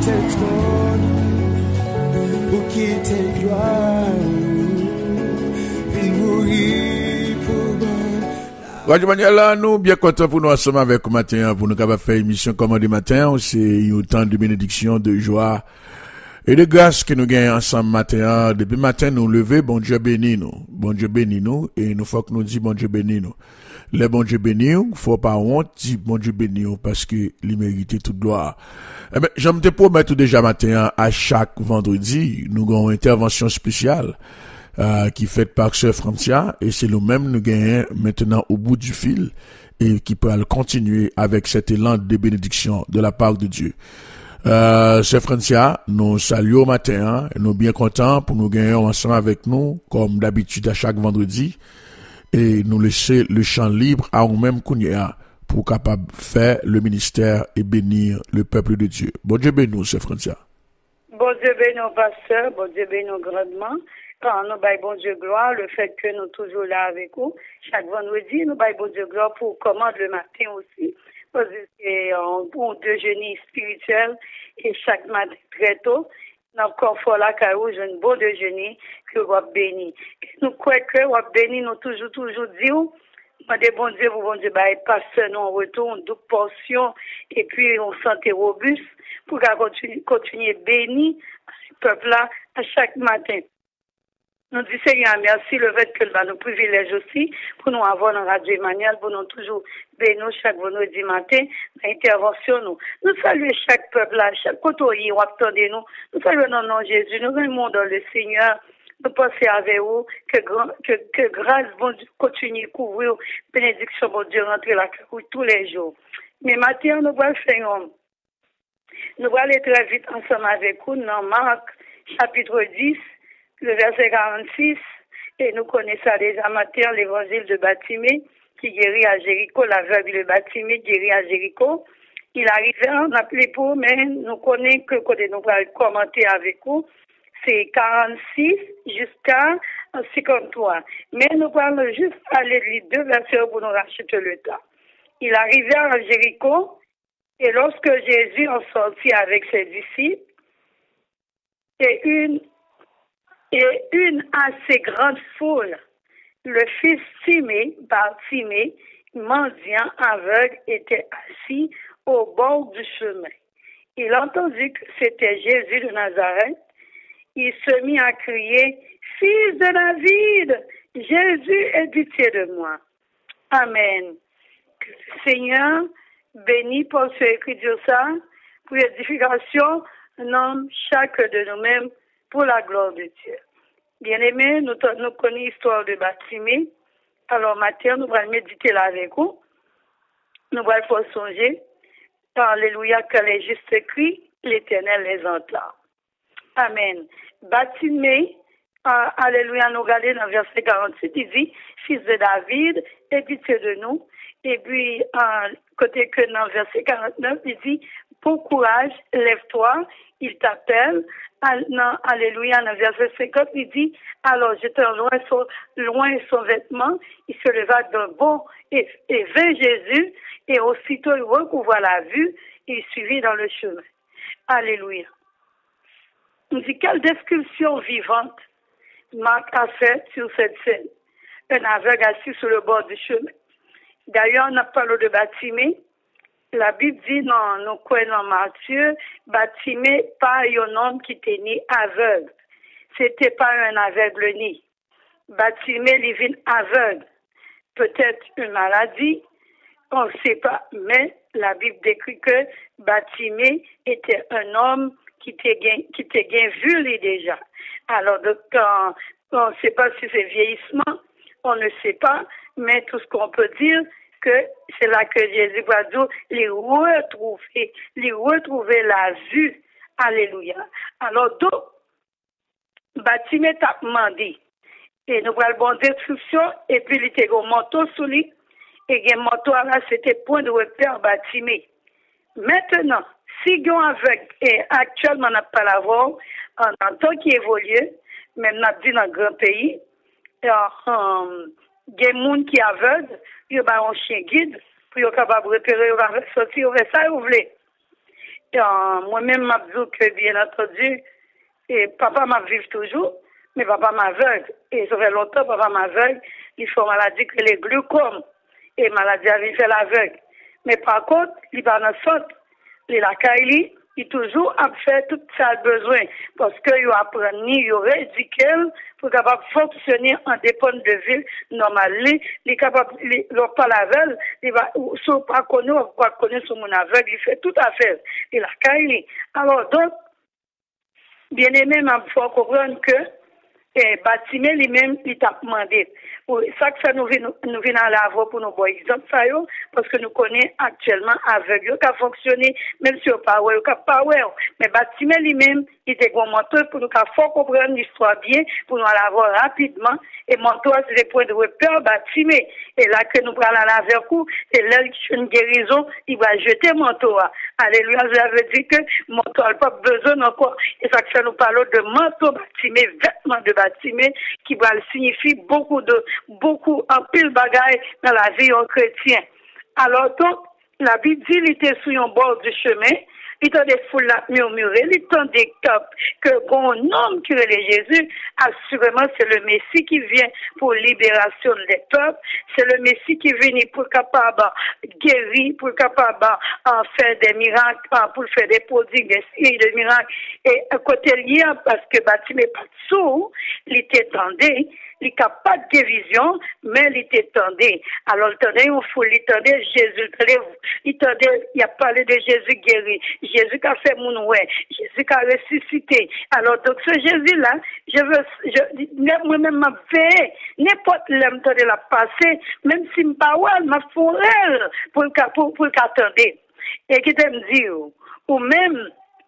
quitter trône, pour quitter gloire, puis mourir pour moi. Radio Manuel, nous bien contents pour nous ensemble avec vous matin, pour nous capables faire émission commandé matin. C'est un temps de bénédiction, de joie et de grâce que nous gagnons ensemble matin. Depuis matin, nous lever, bon Dieu bénit nous. Bon Dieu bénit nous. Et nous faut que nous disions bon Dieu bénit nous. Le bon Dieu bénit nous, faut pas honte, dit bon Dieu bénit nous, parce que il mérite toute gloire. Eh ben, je me te promets tout déjà matin, à chaque vendredi, nous avons une intervention spéciale, qui fait par Sœur Francia, et c'est nous-mêmes nous gagnons maintenant au bout du fil, et qui peut continuer avec cet élan de bénédiction de la part de Dieu. Sœur Francia, nous saluons au matin, et nous bien contents pour nous gagner ensemble avec nous, comme d'habitude à chaque vendredi, et nous laisser le champ libre à nous-mêmes Kounia pour capable faire le ministère et bénir le peuple de Dieu. Bon Dieu bénisse, Sœur Francia. Bon Dieu bénisse, pasteur, bon Dieu bénisse grandement. Quand nous baillons bon Dieu gloire, le fait que nous toujours là avec vous, chaque vendredi, nous baillons bon Dieu gloire pour commande le matin aussi. Parce que c'est un bon déjeuner spirituel et chaque matin très tôt, nous confort là, car vous un bon déjeuner que vous béni. Nous croyons que vous béni, nous toujours dire, demandez bon Dieu, bon Dieu, pasteur, nous en retour, une double portion, et puis on santé robuste, pour qu'on continue béni, ce peuple-là, à chaque matin. Nous disons, Seigneur, merci le fait que nous privilège aussi pour nous avoir dans Radio Emmanuel, pour nous toujours bénir chaque vendredi matin, intervention nous. Nous saluons chaque peuple là, chaque côté où attendez nous. Nous saluons dans le nom de Jésus, nous aimons dans le Seigneur. Nous pensons avec vous que grâce, bon Dieu, continue à couvrir, bénédiction, bon Dieu, rentrer la carouille tous les jours. Mais maintenant, nous allons faire nous allons aller très vite ensemble avec vous dans Marc, chapitre 10, le verset 46, et nous connaissons déjà matin l'évangile de Batimée, qui guérit à Jéricho, l'aveugle de Batimée guérit à Jéricho. Il arrivait, on appelé pour, mais nous connaissons que côté nous allons commenter avec vous, c'est 46 jusqu'à 53. Mais nous allons juste aller lire deux versets pour nous racheter le temps. Il arrivait à Jéricho, et lorsque Jésus en sortit avec ses disciples, et une assez grande foule, le fils Bartimée, mendiant aveugle, était assis au bord du chemin. Il entendit que c'était Jésus de Nazareth. Il se mit à crier, « Fils de David, Jésus, aie pitié de moi. » Amen. Que le Seigneur béni pour ce écriture ça, pour l'édification, nomme chaque de nous-mêmes pour la gloire de Dieu. Bien-aimés, nous connaissons l'histoire de Batimée. Alors, matin, nous allons méditer là avec vous. Nous allons faire songer. Alléluia, que les justes crient, l'Éternel les entend. Amen. Batimée, alléluia, nous regardons dans le verset 48, il dit, Fils de David, aie pitié de nous. Et puis, côté que dans le verset 49, il dit, bon courage, lève-toi, il t'appelle. Alléluia, dans le verset 50, il dit, alors jetant loin son vêtement, il se leva d'un bond et vint Jésus, et aussitôt il recouvra la vue, et il suivit dans le chemin. Alléluia. On dit, quelle description vivante Marc a faite sur cette scène. Un aveugle assis sur le bord du chemin. D'ailleurs, on a parlé de Batimée. La Bible dit dans nos coins dans Matthieu, Batimée, pas un homme qui était né aveugle. C'était pas un aveugle né. Batimée, il vit aveugle. Peut-être une maladie, on ne sait pas. Mais la Bible décrit que Batimée était un homme qui était bien vu lui déjà. Alors, on ne sait pas si c'est vieillissement, on ne sait pas, mais tout ce qu'on peut dire, que c'est là que Jésus va dire, les retrouver la vue. Alléluia. Alors, donc, Batimée t'a demandé, et nous avons une bonne description, et puis il était un manteau sous lui, et un manteau là, c'était point de repère Batimée. Maintenant, si on aveugle, et actuellement, on n'a pas la voix, en temps qui évolue, même on a dit dans le grand pays, il y a des gens qui aveugles, il y a un chien guide, pour être capable de repérer, il va sortir, ça, vous voulez. Moi-même, m'a dit que, bien entendu, et papa m'a vécu toujours, mais papa m'aveugle. Et ça fait longtemps, papa m'aveugle. Il faut maladie que les glucomes et maladie à vie fait l'aveugle. Mais par contre, il va dans le les lacailles, il toujours a fait tout ça besoin. Parce qu'il apprend ni, il ridicule pour capable fonctionner en dépend de ville normale. Il est capable, il pas l'aveugle, il va, soit pas connu, ou pas connu sur mon aveugle, il fait tout à fait. Et lacailles. Alors donc, bien aimé, il faut comprendre que bâtiment lui-même, il t'a demandé. Ça que ça nous vient à l'avant pour nous voir exemple ça yo, parce que nous connaissons actuellement aveugle qui a fonctionné, même si on pas ouais, pas ouais. Mais bâtiment lui-même, il était un mentor pour nous fort comprendre l'histoire bien, pour nous la voir rapidement. Et mentor, c'est des points de repère bâtiment. Et là que nous prenons la vercou, et là qu'il y a une guérison, il va jeter mentor. Alléluia, ça veut dire que mentor n'a pas besoin encore. Et ça que ça nous parle de mentor bâtiment, vêtements de bâtiment, qui va signifier beaucoup en pile bagaille dans la vie en chrétien. Alors donc, la Bible dit, il était sur un bord du chemin, il était des foules là murmurer, il était que bon homme qui est Jésus, assurément c'est le Messie qui vient pour libération des peuples, c'est le Messie qui vient pour capable guérir, pour capable faire des miracles, pour faire des prodiges, des signes de miracles. Et à côté lié, parce que bâtiment pas sourd, il était tendé, il n'a pas de guérison, mais il était tendé. Alors, il tendait, il tendait Jésus, il a parlé de Jésus guéri. Jésus qui a fait mon ouais. Jésus qui a ressuscité. Alors, donc, ce Jésus-là, moi-même, m'a fait, n'importe l'homme de la passer, même si je pas ouais, m'a fait pour qu'attendre. Et qui t'aime dire, ou même,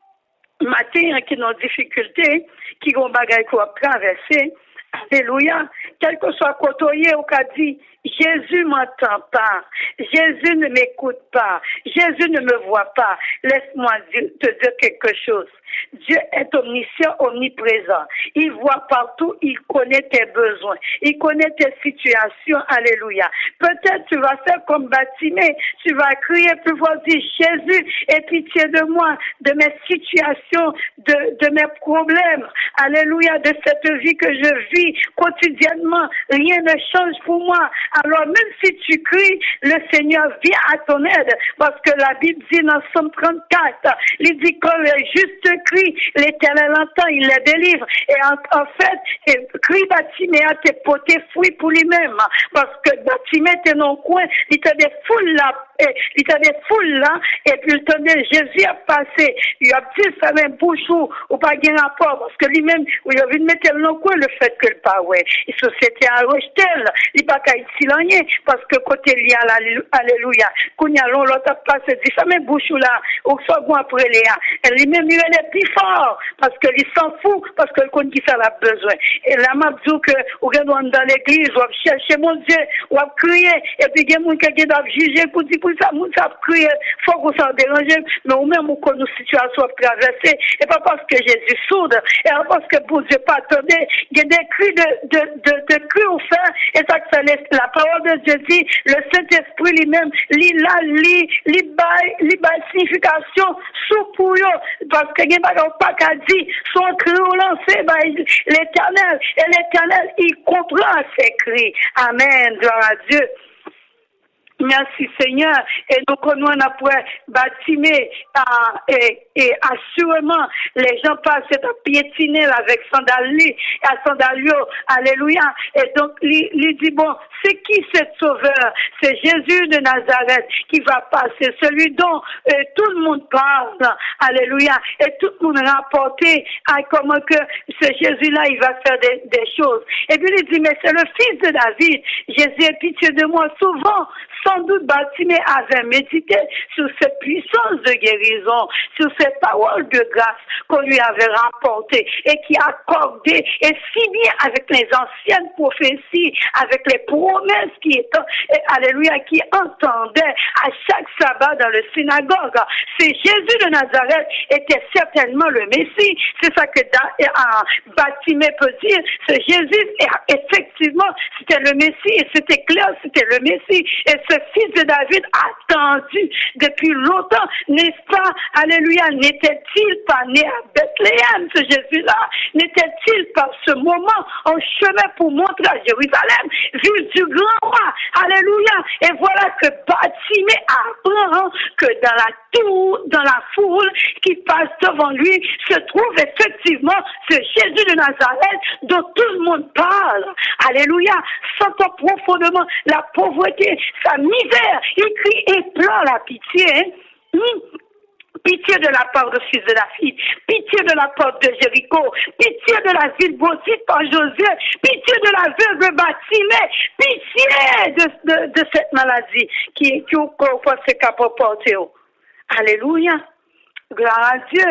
matin, qui ont difficulté, qui ont bagaille qu'on a traversé, alléluia, quel que soit côtoyé ou qu'a dit, Jésus m'entend pas, Jésus ne m'écoute pas, Jésus ne me voit pas. Laisse-moi te dire quelque chose. Dieu est omniscient, omniprésent. Il voit partout, il connaît tes besoins, il connaît tes situations, alléluia. Peut-être tu vas faire comme Bâtiment, tu vas crier plus fort, dire Jésus, aie pitié de moi, de mes situations, de mes problèmes, alléluia, de cette vie que je vis quotidiennement. Rien ne change pour moi. Alors même si tu cries, le Seigneur vient à ton aide, parce que la Bible dit dans Somme 34, il dit quand le juste crie, l'Éternel entend, il les délivre. Et en fait, crie Bâtiment a tes potés fruits pour lui-même, parce que Bâtiment est dans le coin, il t'a des foules là, et puis il t'a dit Jésus a passé, il a dit ça même bouche ou pas de rapport, parce que lui-même, il a vu mettre dans le coin le fait que le pas ouais. La société a rejeté, il pas qu'à rien, parce que côté lié à alléluia, qu'on y a l'autre a passé, dit ça même bouche là, ou soit bon après Léa, et lui-même il est plus fort, parce que il s'en fout, parce que le connaît qui ça a besoin. Et là, m'a dit que, ou dans l'église, ou chercher mon Dieu, ou crier, et puis il y a des gens qui doivent juger pour dire, pour ça, moun ça crier, faut qu'on s'en dérange, mais ou même, ou qu'on nous situation traversée, et pas parce que Jésus sourde, et pas parce que pour Dieu pas attendez, il y a des cris de cris au fer, et ça que ça laisse, la parole de Dieu dit, le Saint-Esprit lui-même, li bail signification, sous pour eux, parce que il n'y a pas qu'à dire, son cri au lancé, l'Éternel, et l'Éternel, il comprend ses cris. Amen, gloire à Dieu. Merci Seigneur. Et donc nous on a pour Bâtiment et assurément les gens passent à piétiner avec sandalier, à sandalio, alléluia. Et donc il dit bon, c'est qui cet sauveur? C'est Jésus de Nazareth qui va passer, celui dont tout le monde parle, alléluia. Et tout le monde rapporté à comment que ce Jésus-là il va faire des choses. Et puis il dit mais c'est le fils de David. Jésus, aie pitié de moi. Souvent sans doute Bâtiment avait médité sur cette puissance de guérison, sur cette parole de grâce qu'on lui avait rapportée et qui accordait, et si bien avec les anciennes prophéties, avec les promesses qui étaient, alléluia, qui entendaient à chaque sabbat dans le synagogue. C'est Jésus de Nazareth était certainement le Messie. C'est ça que Bâtiment peut dire. C'est Jésus, et effectivement, c'était le Messie, et c'était clair, c'était le Messie. Et ce fils de David attendu depuis longtemps, n'est-ce pas? Alléluia, n'était-il pas né à Bethléem, ce Jésus-là? N'était-il pas ce moment en chemin pour montrer à Jérusalem, ville du grand roi? Alléluia. Et voilà que Bartimée apprend que dans la foule qui passe devant lui se trouve effectivement ce Jésus de Nazareth dont tout le monde parle. Alléluia. Sentant profondément la pauvreté, sa misère, il crie et pleure la pitié. Pitié de la part de fils de David, pitié de la porte de Jéricho, pitié de la ville bâtie par Josué, pitié de la veuve Bartimée, pitié de cette maladie qui est capable de porter. Alléluia. Gloire à Dieu.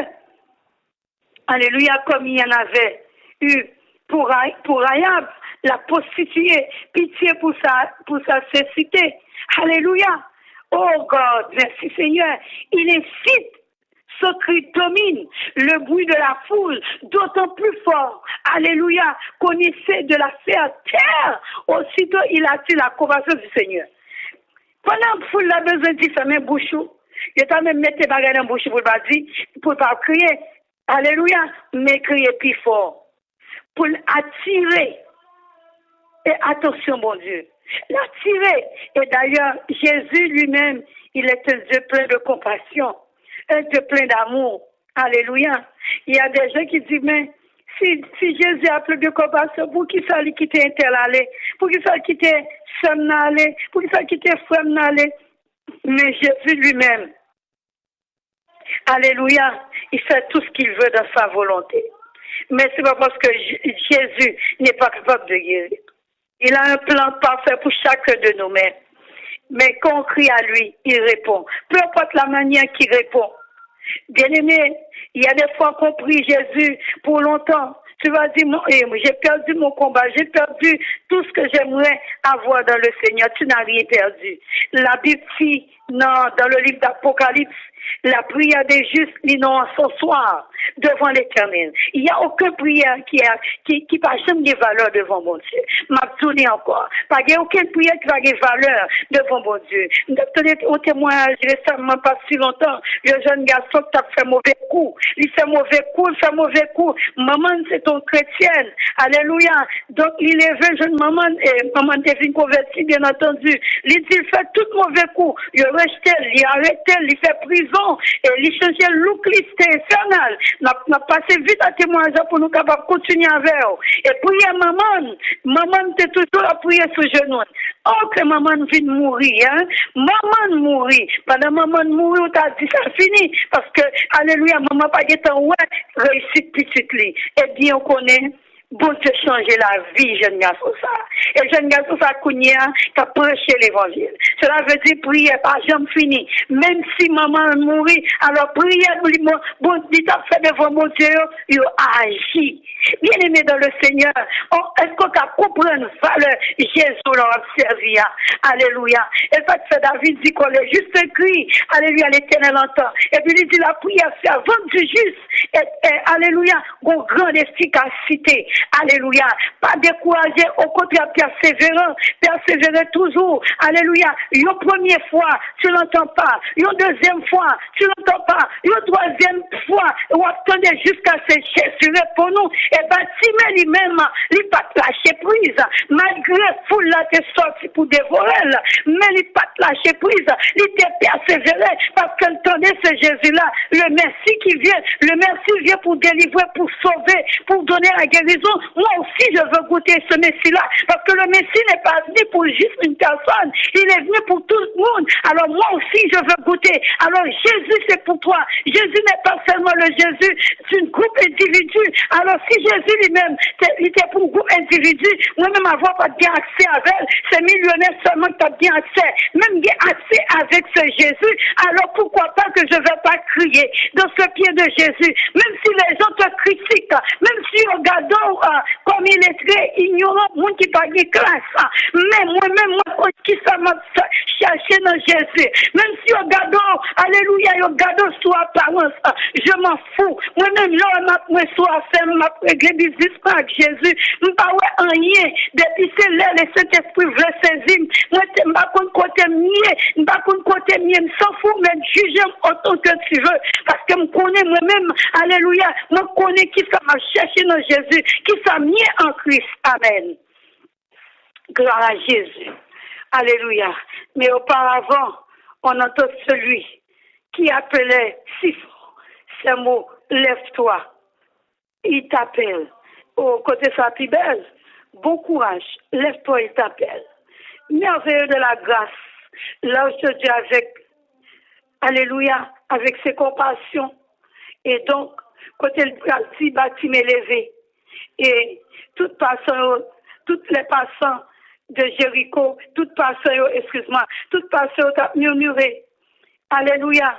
Alléluia, comme il y en avait eu pour Rahab, la prostituée, pitié pour sa cécité. Alléluia. Oh God, merci Seigneur. Il incite, ce cri domine le bruit de la foule, d'autant plus fort. Alléluia, qu'on essaie de la faire taire. Aussitôt, il attire la compassion du Seigneur. Pendant que la foule a besoin de fermer bouche, il t'a même mis tes bagages dans bouche pour pas dire, pour pas crier. Alléluia, mais crier plus fort. Pour attirer. Et attention, mon Dieu. L'attirer. Et d'ailleurs, Jésus lui-même, il est un Dieu plein de compassion, un Dieu plein d'amour. Alléluia. Il y a des gens qui disent, mais si Jésus a plus de compassion, pour qui ça lui quitter un tel aller? Pour qui ça quitter Sam aller? Pour qui ça quitter Frère aller? Mais Jésus lui-même, alléluia, il fait tout ce qu'il veut dans sa volonté. Mais c'est pas parce que Jésus n'est pas capable de guérir. Il a un plan parfait pour chacun de nous-mêmes. Mais quand on crie à lui, il répond. Peu importe la manière qu'il répond. Bien-aimé, il y a des fois qu'on prie Jésus pour longtemps. Tu vas dire, j'ai perdu mon combat, j'ai perdu tout ce que j'aimerais avoir dans le Seigneur. Tu n'as rien perdu. La Bible dit, dans le livre d'Apocalypse, la prière des justes, ils n'ont un soir devant l'Éternel. Il n'y a aucune prière qui pas jamais de valeur devant mon Dieu. M'a tourné encore. Pas aucune prière qui va de valeur devant mon Dieu. Au témoignage récemment, pas si longtemps, le jeune garçon qui a fait mauvais coup. Il fait mauvais coup. Maman, c'est ton chrétienne. Alléluia. Donc, il est vu, jeune maman, et maman devient convertie, bien entendu. Il dit, il fait tout mauvais coup. Il reste, il arrête, il fait prison. Et il change le look, c'était infernal. N'a passé vite à témoigner pour nous capables continuer avec eux. Et prier maman t'es toujours à prier sur genou. Oh, que maman vient mourir, hein. Maman mourir. Pendant maman mourir, t'as dit ça fini. Parce que, alléluia, maman pas de temps, ouais, réussite petite lit. Et bien, on connaît. Bon Dieu changer la vie, jeune garçon ça. Et jeune garçon ça, Kounia, qui a prêché l'évangile. Cela veut dire prier pas jamais fini. Même si maman mourit, alors prier, bon Dieu t'a fait devant mon Dieu, il a agi. Bien aimé dans le Seigneur, est-ce qu'on t'a compris la valeur Jésus l'a servi? Alléluia. Et fait que David dit qu'on est juste écrit, alléluia, l'Éternel entend. Et puis il dit la prière fervente du juste, et alléluia, une grande efficacité. Alléluia. Pas décourager, au contraire, persévérer toujours. Alléluia. Une première fois, tu l'entends pas. Une deuxième fois, tu l'entends pas. Une troisième fois, on attendait jusqu'à ce Jésus pour nous. Et Bartimée lui-même, il pas lâché prise. Malgré foule là t'es sorti pour dévorer, mais il pas lâché prise. Il était persévéré parce qu'il entendait ce Jésus-là. Le merci qui vient, le merci vient pour délivrer, pour sauver, pour donner la guérison. Moi aussi, je veux goûter ce Messie-là, parce que le Messie n'est pas venu pour juste une personne, il est venu pour tout le monde. Alors moi aussi, je veux goûter. Alors Jésus, c'est pour toi. Jésus n'est pas seulement le Jésus, c'est un groupe individu. Alors si Jésus lui-même, il était pour un groupe individu, moi-même avoir pas bien accès avec elle, c'est millionnaire seulement que tu as bien accès. Même bien accès avec ce Jésus, alors pourquoi pas que je ne vais pas crier dans ce pied de Jésus, même si les gens te critiquent, même si on regarde comme il est très ignorant, moi qui pas de classe, mais moi-même, moi qui ça m'a cherché dans Jésus, même si on regarde, alléluia, on regarde sous apparence, je je m'en fous. Moi-même, là, moi, soit fait, m'a réglé business avec Jésus. Je ne pas rien. Depuis c'est là, le Saint-Esprit veut saisir. Moi, je ne pas côté mieux. Je ne pas côté mieux. Je m'en fous, mais juger autant que tu veux. Parce que je connais moi-même, alléluia, je connais qui ça m'a cherché dans Jésus, qui ça mis en Christ. Amen. Gloire à Jésus. Alléluia. Mais auparavant, on entend celui qui appelait si fort ces mots, lève-toi. Il t'appelle. Au côté de sa plus belle, bon courage, lève-toi, il t'appelle. Merveilleux de la grâce, l'ange de Dieu avec, alléluia, avec ses compassions. Et donc, côté le petit bâtiment élevé, et toutes les passants de Jéricho, toutes passants, excuse-moi, toutes passants ont murmuré. Alléluia.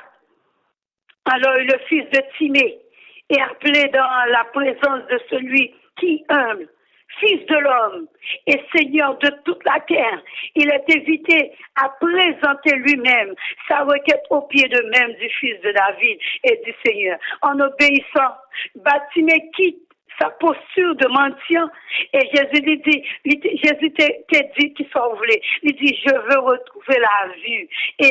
Alors le fils de Timée est appelé dans la présence de celui qui humble, fils de l'homme et seigneur de toute la terre. Il est invité à présenter lui-même sa requête au pied de même du fils de David et du Seigneur. En obéissant, Timée quitte sa posture de mendiant et Jésus lui dit, Jésus t'a dit qu'il s'en voulait. Il dit, je veux retrouver la vue.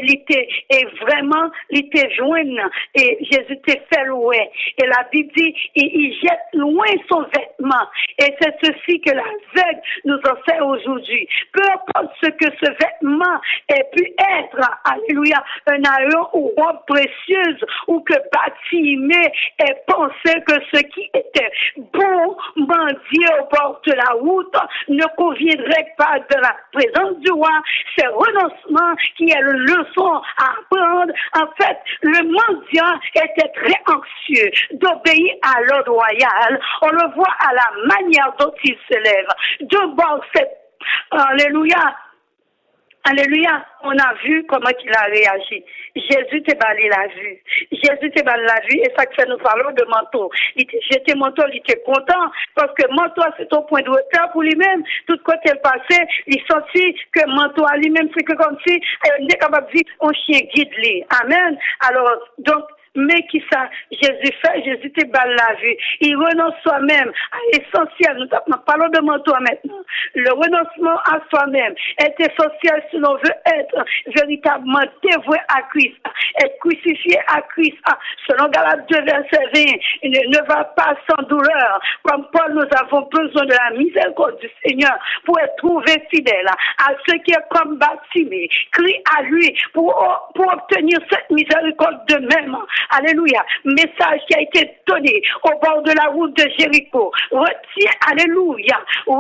Et vraiment, il t'a joint et Jésus t'a fait louer. Et la Bible dit, il jette loin son vêtement. Et c'est ceci que l'aveugle nous enseigne aujourd'hui. Peu importe ce que ce vêtement ait pu être, alléluia, un aïon ou robe précieuse, ou que Timée ait pensé que ce qui était bon mendier au bord de la route ne conviendrait pas de la présence du roi. C'est renoncement qui est le leçon à apprendre. En fait, le mendiant était très anxieux d'obéir à l'ordre royal. On le voit à la manière dont il se lève. De bord, c'est alléluia. Alléluia, on a vu comment il a réagi. Jésus t'a balé la vue. Jésus t'a balé la vue et ça que nous parlons de manteau. Il t'a jeté manteau, il était content parce que manteau c'est au point de retard pour lui-même. Tout côté le passé, il sentit que manteau à lui-même c'est que comme si il est capable de dire un chien guide lui. Amen. Alors, donc, mais qui ça, Jésus fait, Jésus te balle la vue. Il renonce soi-même à l'essentiel. Nous parlons de manteau maintenant. Le renoncement à soi-même est essentiel si l'on veut être véritablement dévoué à Christ, être crucifié à Christ. Selon Galates 2, verset 20, il ne va pas sans douleur. Comme Paul, nous avons besoin de la miséricorde du Seigneur pour être trouvé fidèle à ce qui est comme Timée. Crie à lui pour obtenir cette miséricorde de même. Alléluia. Message qui a été donné au bord de la route de Jéricho. Retiens, alléluia.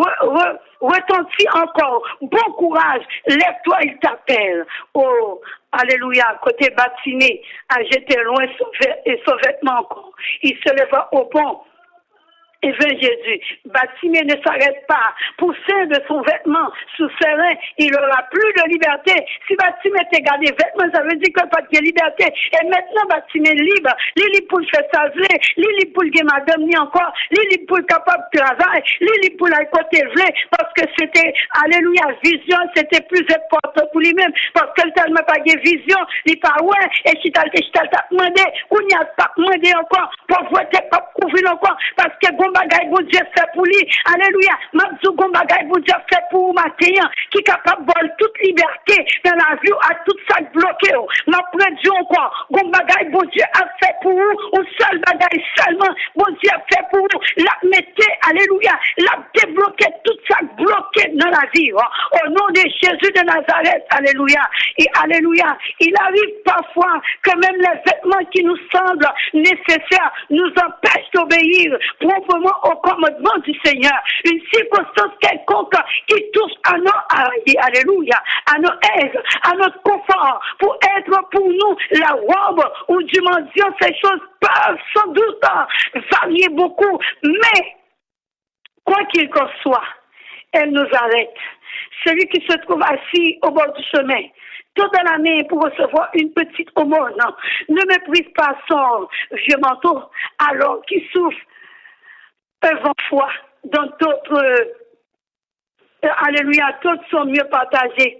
Retentis encore. Bon courage. Lève-toi, il t'appelle. Oh, alléluia. Côté Timée a jeté loin son vêtement encore. Il se leva au pont. Et vint Jésus. Timée ne s'arrête pas. Poussé de son vêtement sous ses reins, il n'aura plus de liberté. Si Timée était gardé vêtements, ça veut dire qu'il n'y a pas de liberté. Et maintenant, Timée est libre. Il est libre pour le faire s'aveler. Il est libre pour le madame ni encore. Il est libre pour le capable de travail. Il est libre pour le côté vlé. Parce que c'était, alléluia, vision, c'était plus important pour lui-même. Parce que tellement pas de vision, il pas ouais. Et si t'as demandé, ou n'y a pas demandé encore, pour voter, pas couvrir encore. Parce que bagay bon Dieu fait pour lui. Alléluia. Mabzou gon bagay bon Dieu fait pour matin qui capable de toute liberté dans la vie à tout ça bloqué. M'a prédit encore gon bagay bon Dieu a fait pour vous ou seul bagay seulement bon Dieu a fait pour vous. La mettez alléluia. La débloquer tout ça bloqué dans la vie. Au nom de Jésus de Nazareth. Alléluia. Et alléluia. Il arrive parfois que même les vêtements qui nous semblent nécessaires nous empêchent d'obéir proprement au commandement du Seigneur. Une circonstance quelconque qui touche à nos, alléluia, à nos aides, à notre confort, pour être pour nous la robe ou du mendiant, ces choses peuvent sans doute varier beaucoup, mais quoi qu'il en soit, elle nous arrête. Celui qui se trouve assis au bord du chemin, toute la main pour recevoir une petite aumône, ne méprise pas son vieux manteau, alors qu'il souffre un vent froid dans d'autres, alléluia, toutes sont mieux partagées.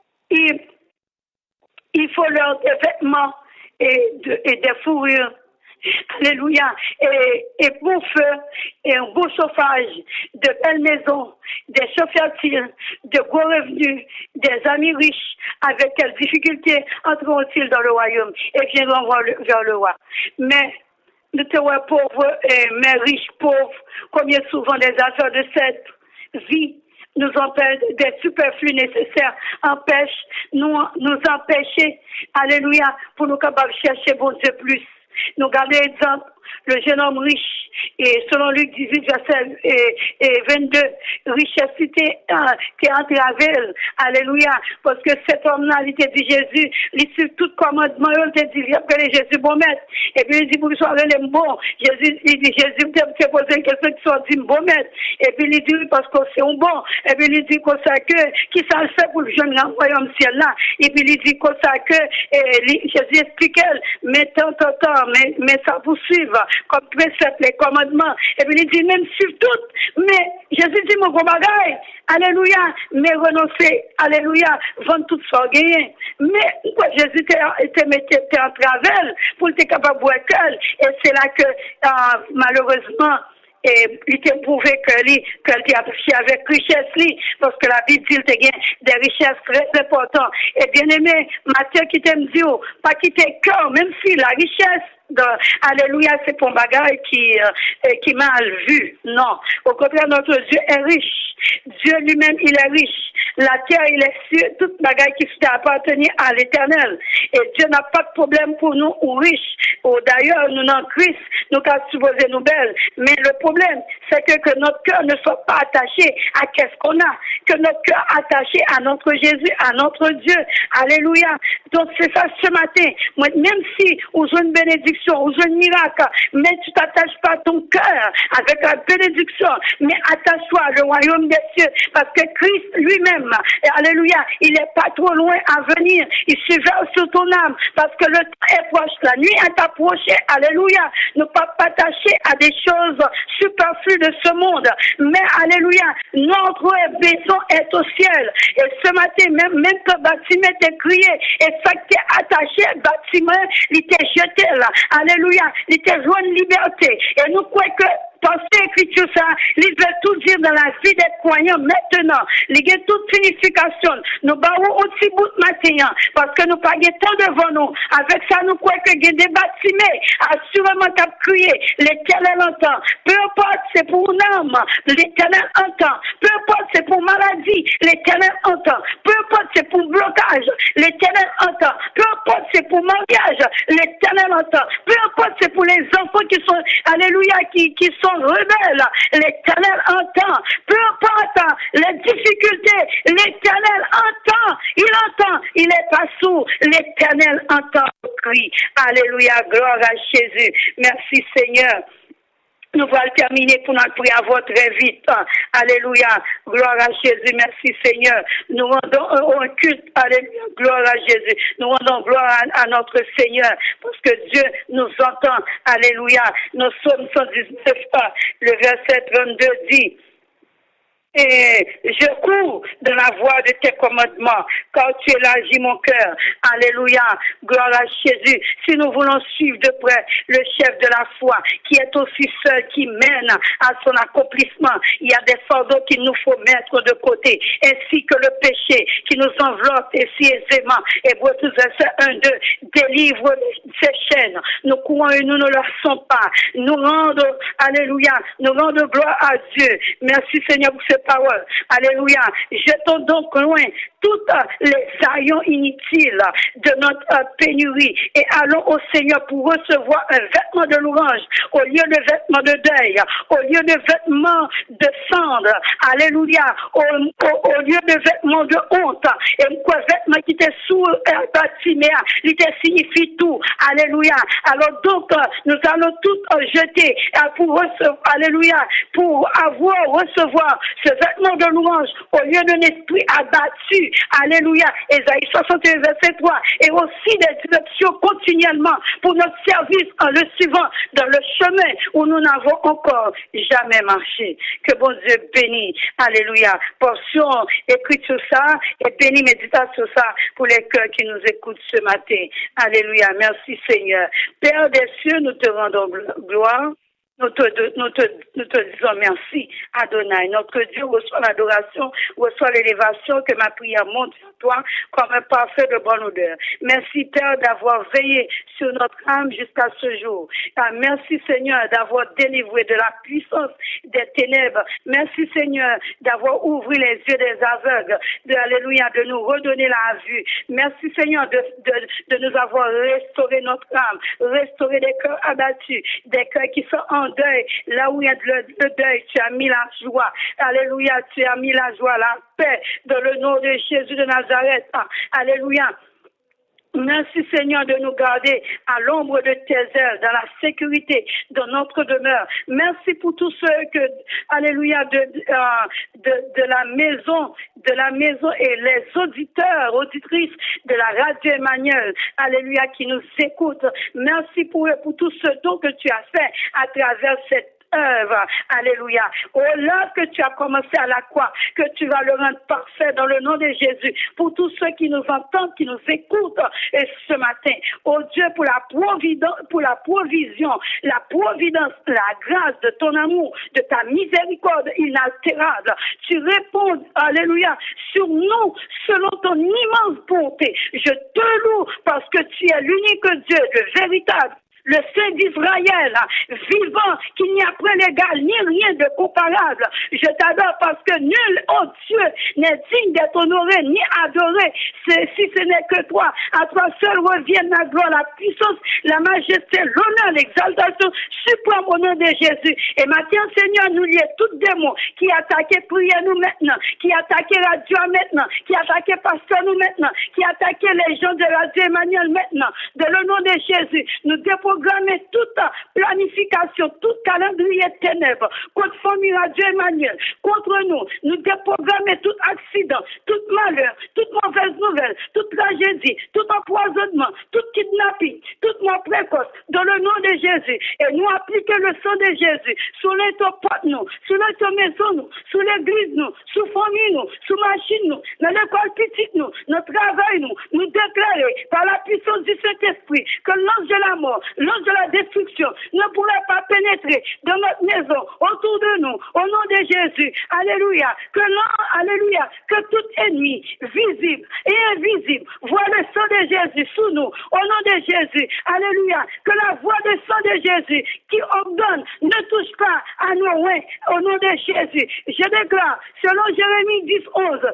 Il faut leur des vêtements et des fourrures Alléluia. Et beau feu, et un beau chauffage, de belles maisons, des chauds fertiles, de gros revenus, des amis riches, avec quelles difficultés entreront-ils dans le royaume et viendront vers le roi. Mais nous te voyons pauvres, mais riches, pauvres, combien souvent des affaires de cette vie nous empêchent, des superflus nécessaires empêchent, nous empêcher, alléluia, pour nous capables de chercher bon Dieu plus. Nous gardons l'exemple, le jeune homme riche, et selon Luc 18, verset 22, richesse qui est entravée, alléluia, parce que cet homme-là, il était dit Jésus, il suit tout commandement, il était dit, après Jésus, bon maître, et puis il dit, pour qu'il soit le bon, Jésus, il dit, Jésus, me posé une question qui soit dit, bon maître, et puis il dit, parce que c'est un bon, et puis il dit, comme ça que, qui ça le fait pour le jeune royaume ciel-là, et puis il dit, comme ça que, Jésus expliquait, mais tant, mais ça vous suivre, comme précepte, les commandements. Et puis il dit, même sur tout, mais Jésus dit, mon gros bagaille, alléluia, mais renoncer, alléluia, vendre tout ça gagné. Mais quoi, Jésus était en travers pour être capable de boire cœur. Et c'est là que, malheureusement, et il t'a prouvé qu'elle a touché avec richesse, parce que la Bible dit qu'il y a des richesses très importantes. Et bien aimé, Matthieu qui t'aime dit, pas quitter cœur, même si la richesse, alléluia, c'est pour bagaille qui m'a vu. Non. Au contraire, notre Dieu est riche. Dieu lui-même, il est riche. La terre, il est sûr, toute bagaille qui s'est appartenir à l'éternel. Et Dieu n'a pas de problème pour nous ou riches. Ou d'ailleurs, nous, dans Christ, nous, quand supposer nous belles. Mais le problème, c'est que notre cœur ne soit pas attaché à qu'est-ce qu'on a. Que notre cœur attaché à notre Jésus, à notre Dieu. Alléluia. Donc, c'est ça ce matin. Même si, aux une bénédiction, aux un miracle, mais tu t'attaches pas à ton cœur avec la bénédiction, mais attache-toi au royaume des cieux. Parce que Christ lui-même, alléluia, il n'est pas trop loin à venir. Il surveille sur ton âme. Parce que le temps est proche. La nuit est approchée. Alléluia. Ne pas t'attacher à des choses superflues de ce monde. Mais, alléluia, notre maison est au ciel. Et ce matin, même que le bâtiment est crié, et ça qui est attaché au bâtiment, il était jeté là. Alléluia. Il était joint de liberté. Et nous croyons que pensez écriture ça, il veut tout dire dans la vie des croyants maintenant. Il y a toute signification. Nous baillons aussi bout de matin, parce que nous pas temps devant nous. Avec ça, nous croyons que il y a des bâtiments, assurément qu'à crier, l'éternel entend. Peu importe c'est pour une âme, l'éternel entend. Peu importe c'est pour maladie, l'éternel entend. Peu importe c'est pour blocage, l'éternel entend. Peu importe c'est pour mariage, l'éternel entend. Peu importe c'est pour les enfants qui sont, alléluia, qui sont rebelles, l'éternel entend. Peu importe les difficultés, l'éternel entend. Il entend, il n'est pas sourd. L'éternel entend le cri. Alléluia, gloire à Jésus. Merci Seigneur. Nous allons terminer pour notre prière très vite. Alléluia. Gloire à Jésus. Merci Seigneur. Nous rendons un culte. Alléluia. Gloire à Jésus. Nous rendons gloire à notre Seigneur. Parce que Dieu nous entend. Alléluia. Nous sommes 119. Le verset 32 dit, et je cours dans la voie de tes commandements, car tu élargis mon cœur. Alléluia, gloire à Jésus. Si nous voulons suivre de près le chef de la foi, qui est aussi seul qui mène à son accomplissement, il y a des fardeaux qu'il nous faut mettre de côté, ainsi que le péché qui nous enveloppe et si aisément. Et votre verset 1-2, délivre ces chaînes. Nous courons et nous ne le laissons pas. Nous rendons, alléluia, nous rendons gloire à Dieu. Merci Seigneur pour ces paroles. Alléluia. Jetons donc loin toutes les haillons inutiles de notre pénurie et allons au Seigneur pour recevoir un vêtement de louange au lieu de vêtements de deuil, au lieu de vêtements de cendre. Alléluia. Au lieu de vêtements de honte. Et quoi, vêtements qui étaient sous bâtiment, il te signifie tout. Alléluia. Alors donc, nous allons tout jeter pour recevoir, alléluia, pour recevoir ce vêtement de louange au lieu d'un esprit abattu. Jésus. Alléluia. Ésaïe 61, verset 3. Et aussi des directions continuellement pour notre service en le suivant dans le chemin où nous n'avons encore jamais marché. Que bon Dieu bénisse. Alléluia. Portion écrite sur ça et bénis méditation sur ça pour les cœurs qui nous écoutent ce matin. Alléluia. Merci Seigneur. Père des cieux, nous te rendons gloire. Nous te disons merci, Adonai. Notre Dieu reçoit l'adoration, reçoit l'élévation, que ma prière monte à toi comme un parfait de bonne odeur. Merci, Père, d'avoir veillé sur notre âme jusqu'à ce jour. Merci, Seigneur, d'avoir délivré de la puissance des ténèbres. Merci, Seigneur, d'avoir ouvert les yeux des aveugles, alléluia, de nous redonner la vue. Merci, Seigneur, de nous avoir restauré notre âme, restauré des cœurs abattus, des cœurs qui sont en deuil, là où il y a le deuil, tu as mis la joie. Alléluia, tu as mis la joie, la paix, dans le nom de Jésus de Nazareth. Alléluia. Merci Seigneur de nous garder à l'ombre de tes ailes, dans la sécurité de notre demeure. Merci pour tous ceux que, alléluia, de la maison et les auditeurs, auditrices de la radio Emmanuel, alléluia, qui nous écoutent. Merci pour tout ce don que tu as fait à travers cette œuvre, alléluia. Oh l'œuvre que tu as commencé à la croix, que tu vas le rendre parfait dans le nom de Jésus, pour tous ceux qui nous entendent, qui nous écoutent, et ce matin, oh Dieu, pour la provision, la providence, la grâce de ton amour, de ta miséricorde inaltérable, tu réponds, alléluia, sur nous, selon ton immense bonté. Je te loue parce que tu es l'unique Dieu, le véritable, le Saint d'Israël, vivant, qu'il n'y a point d'égal, ni rien de comparable. Je t'adore parce que nul, oh Dieu, n'est digne d'être honoré, ni adoré, si ce n'est que toi. À toi seul reviennent la gloire, la puissance, la majesté, l'honneur, l'exaltation, suprême au nom de Jésus. Et maintenant, Seigneur, nous lions tout démon qui attaquait prière nous maintenant, qui attaquait radio maintenant, qui attaquait pasteur nous maintenant, qui attaquait les gens de radio Emmanuel maintenant. De le nom de Jésus, nous déprogrammons toute planification, tout calendrier ténèbres, contre famille Radio Emmanuel, contre nous. Nous déprogrammer tout accident, tout malheur, toute mauvaise nouvelle, toute tragédie, tout empoisonnement, tout kidnapping, toute mort précoce, dans le nom de Jésus. Et nous appliquer le sang de Jésus sur les portes nous, sur notre maison nous, sur l'église nous, sur famille nous, sur machine nous, dans l'école petite nous, notre travail nous déclarer par la puissance du Saint-Esprit que l'ange de la mort, l'ange de la destruction ne pourrait pas pénétrer dans notre maison, autour de nous, au nom de Jésus. Alléluia. Alléluia. Que tout ennemi, visible et invisible, voit le sang de Jésus sous nous, au nom de Jésus. Alléluia. Que la voix du sang de Jésus qui ordonne ne touche pas à nos reins, au nom de Jésus. Je déclare, selon Jérémie 10, 11,